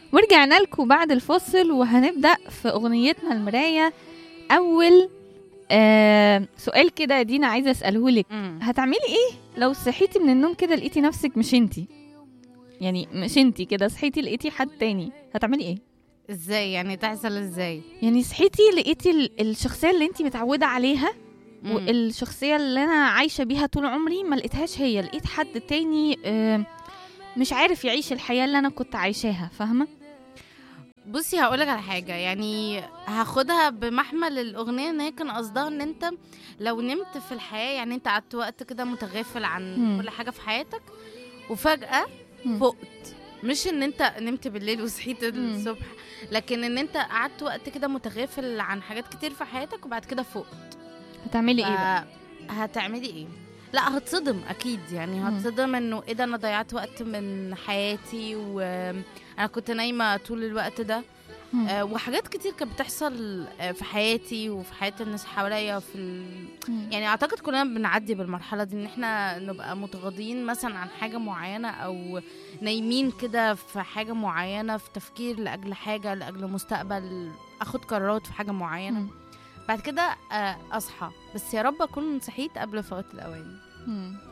ورجعنا لكم بعد الفاصل وهنبدأ في أغنيتنا المراية. أول سؤال كده يا دينا عايزة أسأله لك، هتعملي إيه لو صحيتي من النوم كده لقيتي نفسك مش انتي؟ يعني مش انتي كده، صحيتي لقيتي حد تاني، هتعملي إيه؟ ازاي يعني؟ تحصل ازاي؟ يعني صحيتي لقيتي الشخصية اللي انتي متعودة عليها والشخصية اللي أنا عايشة بيها طول عمري ما لقيتهاش هي، لقيت حد تاني مش عارف يعيش الحياة اللي أنا كنت عايشاها، فاهمة؟ بصي هقولك على حاجة، يعني هاخدها بمحمل الأغنية ان هي كان قصدها ان انت لو نمت في الحياة، يعني انت قعدت وقت كده متغافل عن كل حاجة في حياتك وفجأة فقت. مش ان انت نمت بالليل وصحيت الصبح، لكن ان انت قعدت وقت كده متغافل عن حاجات كتير في حياتك وبعد كده فقت. هتعملي ايه بقى؟ هتعملي ايه؟ لا هتصدم اكيد، يعني هتصدم انه ايه ده، انا ضيعت وقت من حياتي وانا كنت نايمه طول الوقت ده. وحاجات كتير كانت بتحصل في حياتي وفي حياة الناس حواليا يعني اعتقد كلنا بنعدي بالمرحله دي، ان احنا نبقى متغاضين مثلا عن حاجه معينه او نايمين كده في حاجه معينه، في تفكير لاجل حاجه، لاجل مستقبل، اخد قرارات في حاجه معينه. بعد كده اصحى، بس يا رب اكون صحيت قبل فوات الاوان.